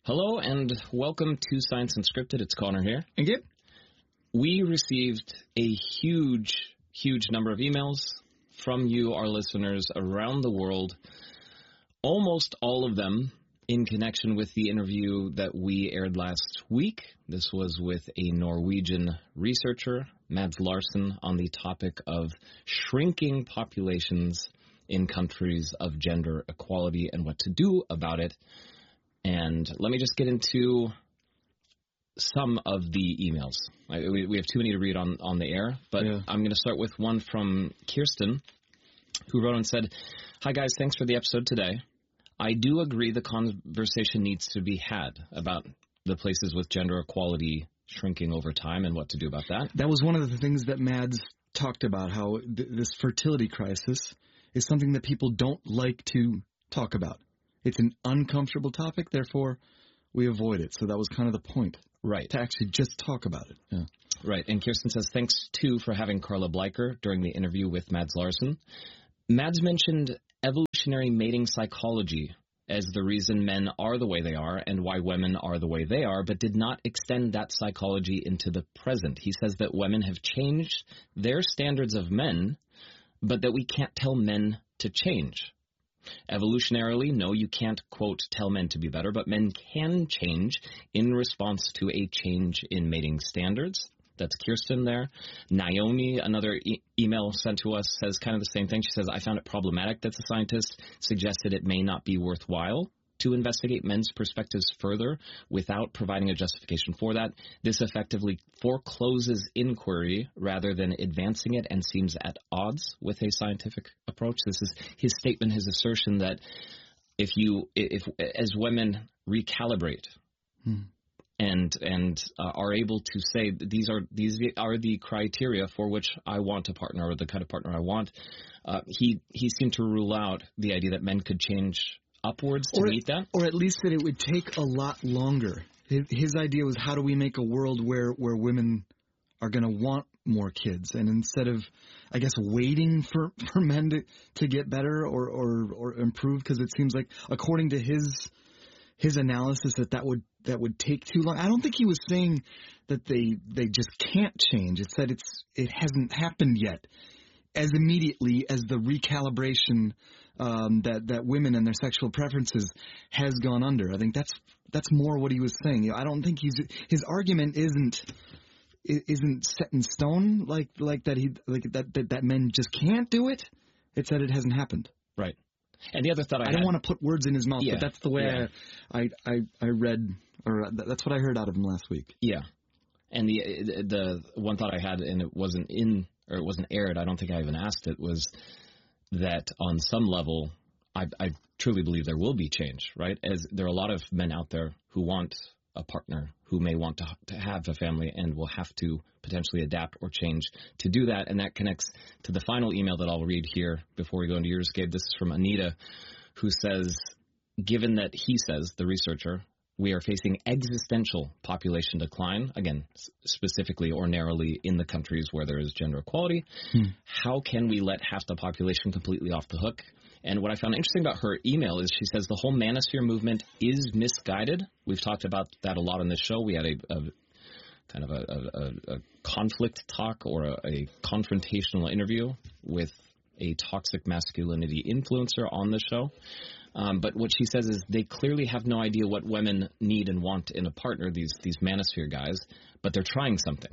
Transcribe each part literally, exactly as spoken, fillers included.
Hello and welcome to Science Unscripted. It's Connor here. And Gib? We received a huge, huge number of emails from you, our listeners, around the world. Almost all of them in connection with the interview that we aired last week. This was with a Norwegian researcher, Mads Larsen, on the topic of shrinking populations in countries of gender equality and what to do about it. And let me just get into some of the emails. I, we, we have too many to read on, on the air, but yeah. I'm going to start with one from Kirsten, who wrote and said, "Hi guys, thanks for the episode today. I do agree the conversation needs to be had about the places with gender equality shrinking over time and what to do about that." That was one of the things that Mads talked about, how th- this fertility crisis is something that people don't like to talk about. It's an uncomfortable topic, therefore we avoid it. So that was kind of the point. Right. To actually just talk about it. Yeah. Right. And Kirsten says, thanks, too, for having Carla Bleicher during the interview with Mads Larsen. Mads mentioned evolutionary mating psychology as the reason men are the way they are and why women are the way they are, but did not extend that psychology into the present. He says that women have changed their standards of men, but that we can't tell men to change. Evolutionarily, no, you can't, quote, tell men to be better, but men can change in response to a change in mating standards. That's Kirsten there. Naomi, another e- email sent to us, says kind of the same thing. She says, I found it problematic that the scientist suggested it may not be worthwhile to investigate men's perspectives further without providing a justification for that. This effectively forecloses inquiry rather than advancing it and seems at odds with a scientific approach. This is his statement, his assertion that if you, if as women recalibrate hmm. and and uh, are able to say these are these are the criteria for which I want a partner or the kind of partner I want, uh, he he seemed to rule out the idea that men could change upwards to or, meet that? Or at least that it would take a lot longer. His, his idea was, how do we make a world where, where women are going to want more kids? And instead of, I guess, waiting for, for men to, to get better or, or, or improve, because it seems like, according to his his analysis, that that would, that would take too long. I don't think he was saying that they they just can't change. It said it's it hasn't happened yet as immediately as the recalibration Um, that that women and their sexual preferences has gone under. I think that's that's more what he was saying. I don't think he's his argument isn't isn't set in stone like like that he like that that, that men just can't do it. It's that it hasn't happened. Right. And the other thought I, I had, don't want to put words in his mouth, yeah, but that's the way yeah. I, I I I read or that's what I heard out of him last week. Yeah. And the the one thought I had, and it wasn't in or it wasn't aired. I don't think I even asked it, was that on some level, I, I truly believe there will be change, right? As there are a lot of men out there who want a partner, who may want to, to have a family and will have to potentially adapt or change to do that. And that connects to the final email that I'll read here before we go into yours, Gabe. This is from Anita, who says, given that he says, the researcher, we are facing existential population decline, again, specifically or narrowly in the countries where there is gender equality. Hmm. How can we let half the population completely off the hook? And what I found interesting about her email is she says the whole manosphere movement is misguided. We've talked about that a lot on this show. We had a, a kind of a, a, a conflict talk or a, a confrontational interview with a toxic masculinity influencer on the show. Um, but what she says is they clearly have no idea what women need and want in a partner, these these manosphere guys, but they're trying something.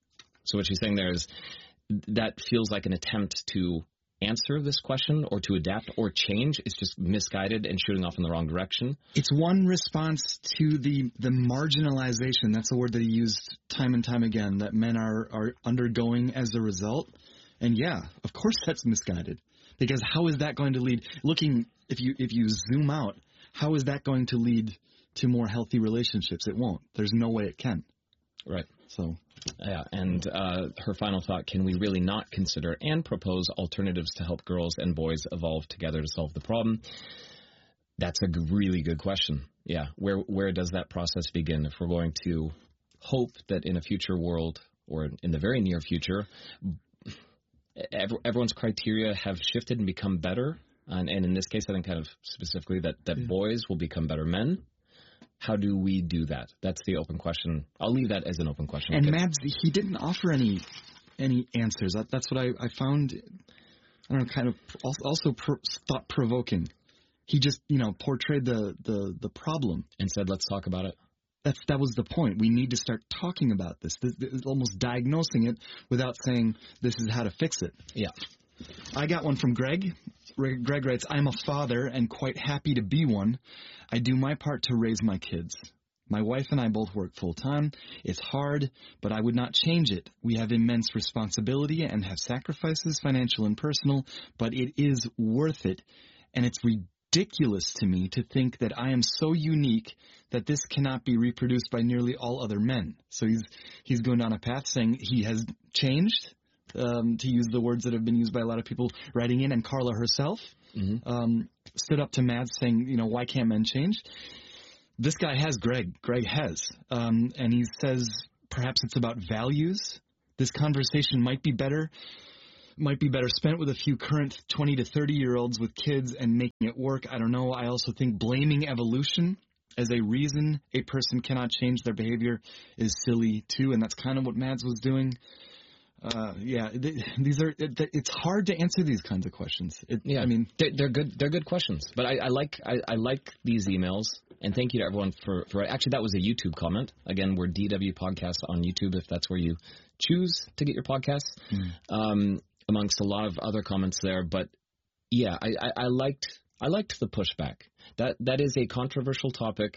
So what she's saying there is that feels like an attempt to answer this question or to adapt or change. It's just misguided and shooting off in the wrong direction. It's one response to the, the marginalization. That's the word that he used time and time again, that men are, are undergoing as a result. And yeah, of course that's misguided. Because how is that going to lead, looking, if you if you zoom out, how is that going to lead to more healthy relationships? It won't. There's no way it can. Right. So, yeah. And uh, her final thought, can we really not consider and propose alternatives to help girls and boys evolve together to solve the problem? That's a really good question. Yeah. Where, where does that process begin? If we're going to hope that in a future world or in the very near future, everyone's criteria have shifted and become better. And, and in this case, I think kind of specifically that, that yeah. boys will become better men. how do we do that? That's the open question. I'll leave that as an open question. And okay. Mads, he didn't offer any any answers. That, that's what I, I found, I don't know, kind of also pro, thought-provoking. He just, you know, portrayed the, the, the problem. And said, let's talk about it. That's That was the point. We need to start talking about this. This, this almost diagnosing it without saying this is how to fix it. Yeah. I got one from Greg. Greg writes, I'm a father and quite happy to be one. I do my part to raise my kids. My wife and I both work full-time. It's hard, but I would not change it. We have immense responsibility and have sacrifices, financial and personal, but it is worth it. And it's ridiculous to me to think that I am so unique that this cannot be reproduced by nearly all other men. So he's he's going down a path saying he has changed. Um, to use the words that have been used by a lot of people writing in, and Carla herself mm-hmm. um, stood up to Mads saying, you know, why can't men change? This guy has Greg. Greg has. Um, and he says perhaps it's about values. This conversation might be better, might be better spent with a few current twenty to thirty-year-olds with kids and making it work. I don't know. I also think blaming evolution as a reason a person cannot change their behavior is silly, too, and that's kind of what Mads was doing. Uh, yeah, th- these are. It, it's hard to answer these kinds of questions. It, yeah, I mean, they're, they're good. They're good questions. But I, I like I, I like these emails, and thank you to everyone for, for. Actually, that was a YouTube comment. Again, we're D W Podcast on YouTube if that's where you choose to get your podcasts. Mm. Um, amongst a lot of other comments there, but yeah, I, I, I liked I liked the pushback. That that is a controversial topic,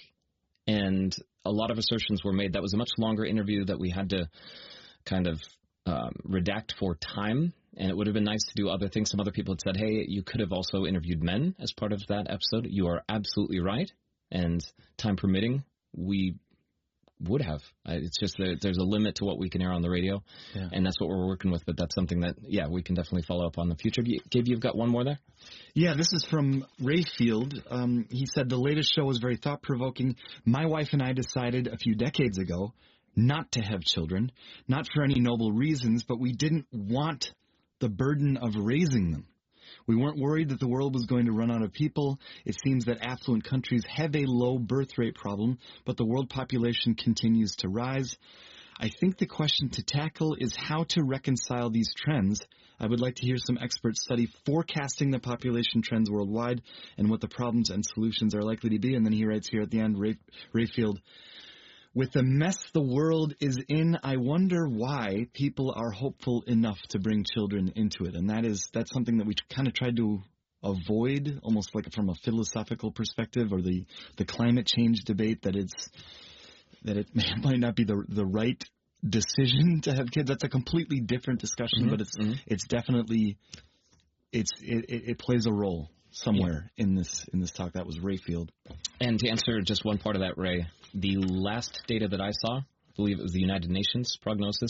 and a lot of assertions were made. That was a much longer interview that we had to kind of. Um, redact for time, and it would have been nice to do other things. Some other people had said, hey, you could have also interviewed men as part of that episode. You are absolutely right, and time permitting, we would have. It's just that there's a limit to what we can air on the radio, yeah. and that's what we're working with, but that's something that, yeah, we can definitely follow up on in the future. Gabe, you've got one more there? Yeah, this is from Rayfield. Um, he said, the latest show was very thought-provoking. My wife and I decided a few decades ago not to have children, not for any noble reasons, but we didn't want the burden of raising them. We weren't worried that the world was going to run out of people. It seems that affluent countries have a low birth rate problem, but the world population continues to rise. I think the question to tackle is how to reconcile these trends. I would like to hear some experts study forecasting the population trends worldwide and what the problems and solutions are likely to be. And then he writes here at the end, Ray, Rayfield, with the mess the world is in, I wonder why people are hopeful enough to bring children into it. And that is that's something that we kind of tried to avoid, almost like from a philosophical perspective, or the, the climate change debate, that it's that it might not be the the right decision to have kids. That's a completely different discussion, mm-hmm, but it's mm-hmm. it's definitely it's it, it plays a role somewhere yeah. in this in this talk. That was Rayfield. And to answer just one part of that, Ray, the last data that I saw, I believe it was the United Nations prognosis,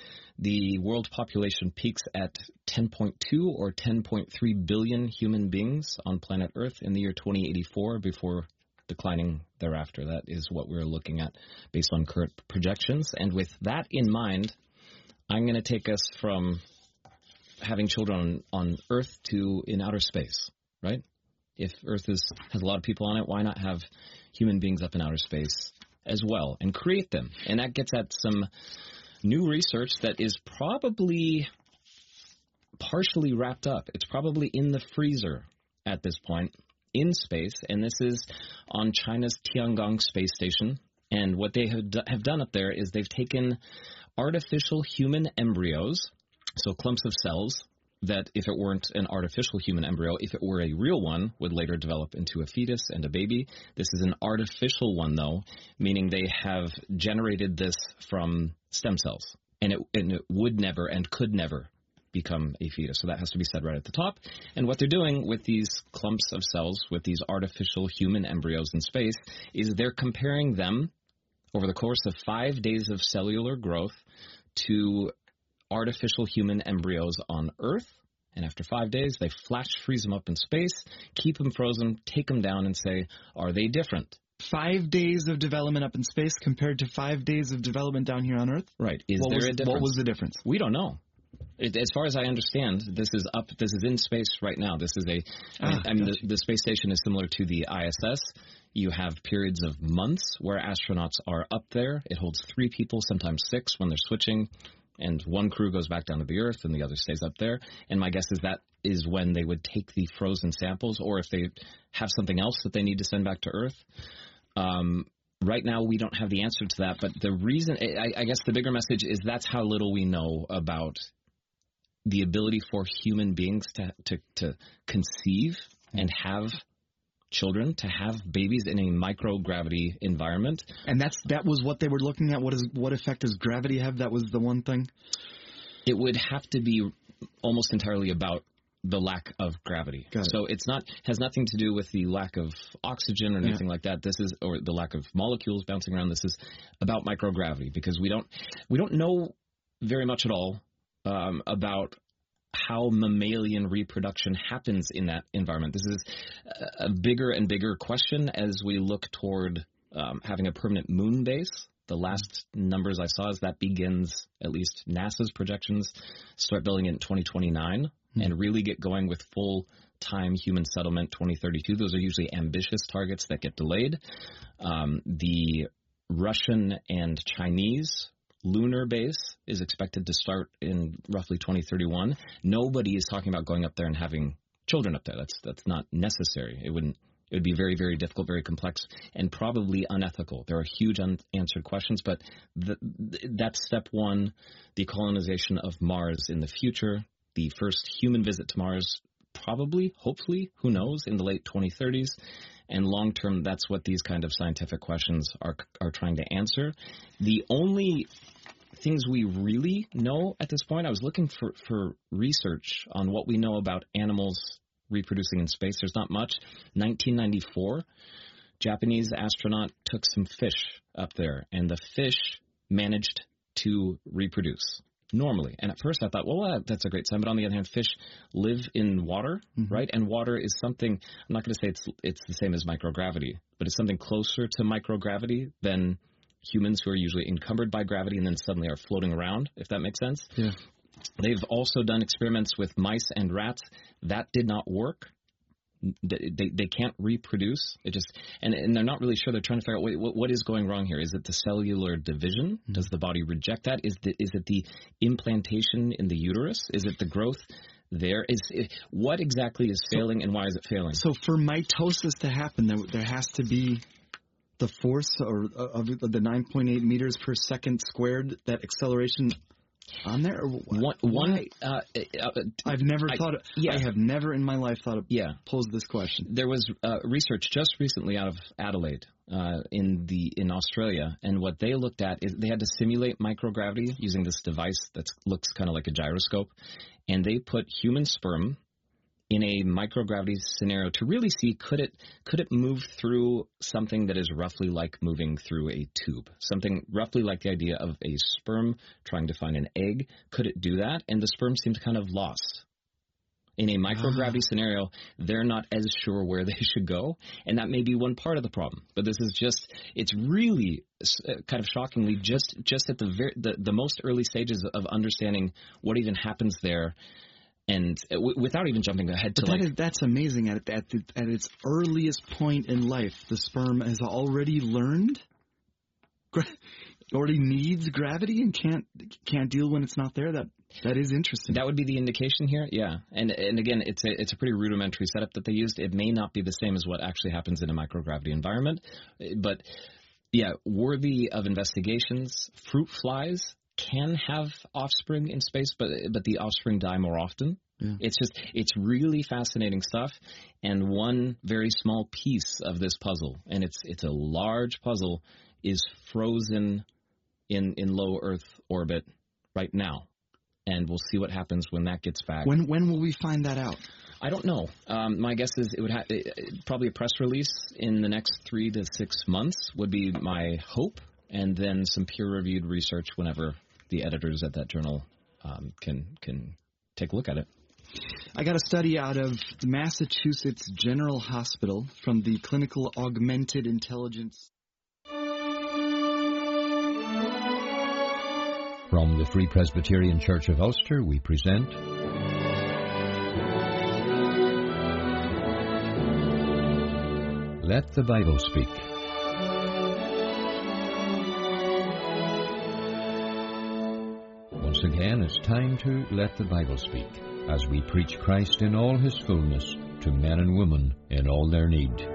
the world population peaks at ten point two or ten point three billion human beings on planet Earth in the year twenty eighty-four before declining thereafter. That is what we're looking at based on current projections. And with that in mind, I'm going to take us from having children on, on Earth to in outer space, right? If Earth is, has a lot of people on it, why not have human beings up in outer space as well and create them? And that gets at some new research that is probably partially wrapped up. It's probably in the freezer at this point in space, and this is on China's Tiangong space station. And what they have, do, have done up there is they've taken artificial human embryos, so clumps of cells, that if it weren't an artificial human embryo, if it were a real one, would later develop into a fetus and a baby. This is an artificial one, though, meaning they have generated this from stem cells, and it, and it would never and could never become a fetus. So that has to be said right at the top. And what they're doing with these clumps of cells, with these artificial human embryos in space, is they're comparing them over the course of five days of cellular growth to artificial human embryos on Earth, and after five days, they flash freeze them up in space, keep them frozen, take them down, and say, are they different? Five days of development up in space compared to five days of development down here on Earth? Right. Is what there was, a difference? What was the difference? We don't know. It, as far as I understand, this is up. This is in space right now. This is a. I mean, Ah, I mean gotcha. the, the space station is similar to the I S S. You have periods of months where astronauts are up there. It holds three people, sometimes six, when they're switching, and one crew goes back down to the Earth, and the other stays up there. And my guess is that is when they would take the frozen samples, or if they have something else that they need to send back to Earth. Um, right now, we don't have the answer to that. But the reason, I, I guess, the bigger message is that's how little we know about the ability for human beings to to, to conceive and have children, to have babies in a microgravity environment. And that's that was what they were looking at. What is what effect does gravity have? That was the one thing. It would have to be almost entirely about the lack of gravity. Got it. So it's not has nothing to do with the lack of oxygen or anything Yeah. like that. This is or the lack of molecules bouncing around. This is about microgravity, because we don't we don't know very much at all um, about how mammalian reproduction happens in that environment. This is a bigger and bigger question as we look toward um, having a permanent moon base. The last numbers I saw is that begins, at least NASA's projections, start building it in twenty twenty-nine mm-hmm. and really get going with full-time human settlement twenty thirty-two. Those are usually ambitious targets that get delayed. Um, the Russian and Chinese lunar base is expected to start in roughly twenty thirty-one. Nobody is talking about going up there and having children up there. That's that's not necessary. It wouldn't. It would be very, very difficult, very complex, and probably unethical. There are huge unanswered questions, but the, that's step one, the colonization of Mars in the future. The first human visit to Mars, probably, hopefully, who knows, in the late twenty thirties. And long term, that's what these kind of scientific questions are are trying to answer. The only things we really know at this point, I was looking for, for research on what we know about animals reproducing in space. There's not much. nineteen ninety-four, Japanese astronaut took some fish up there, and the fish managed to reproduce normally. And at first I thought, well, that's a great sign. But on the other hand, fish live in water, mm-hmm. right? And water is something, I'm not going to say it's it's the same as microgravity, but it's something closer to microgravity than humans, who are usually encumbered by gravity and then suddenly are floating around, if that makes sense. Yeah. They've also done experiments with mice and rats. That did not work. They, they, they can't reproduce. It just and, and they're not really sure. They're trying to figure out what, what, what is going wrong here. Is it the cellular division? Mm-hmm. Does the body reject that? Is the, is it the implantation in the uterus? Is it the growth there? Is it, what exactly is failing, and why is it failing? So for mitosis to happen, there, there has to be the force or of the nine point eight meters per second squared, that acceleration on there? Or one, one uh, uh, I've never I, thought of, yeah. I have never in my life thought of yeah. posed this question. There was uh, research just recently out of Adelaide uh, in the in Australia, and what they looked at is they had to simulate microgravity using this device that looks kind of like a gyroscope, and they put human sperm in a microgravity scenario to really see could it could it move through something that is roughly like moving through a tube, something roughly like the idea of a sperm trying to find an egg. Could it do that? And the sperm seemed kind of lost. In a microgravity ah. scenario, they're not as sure where they should go, and that may be one part of the problem. But this is just, it's really uh, kind of shockingly just just at the, very, the the most early stages of understanding what even happens there. And w- without even jumping ahead to but that like... Is, that's amazing. At, at, the, at its earliest point in life, the sperm has already learned, gra- already needs gravity and can't can't deal when it's not there. That That is interesting. That would be the indication here, yeah. And and again, it's a, it's a pretty rudimentary setup that they used. It may not be the same as what actually happens in a microgravity environment. But, yeah, worthy of investigations. Fruit flies can have offspring in space, but but the offspring die more often. Yeah. It's just, it's really fascinating stuff, and one very small piece of this puzzle, and it's it's a large puzzle, is frozen in, in low Earth orbit right now, and we'll see what happens when that gets back. When when will we find that out? I don't know. Um, my guess is it would ha- it, probably a press release in the next three to six months would be my hope, and then some peer-reviewed research whenever the editors at that journal um, can can take a look at it. I got a study out of the Massachusetts General Hospital from the Clinical Augmented Intelligence. From the Free Presbyterian Church of Ulster, we present Let the Bible Speak. Once again, it's time to Let the Bible Speak, as we preach Christ in all His fullness to men and women in all their need.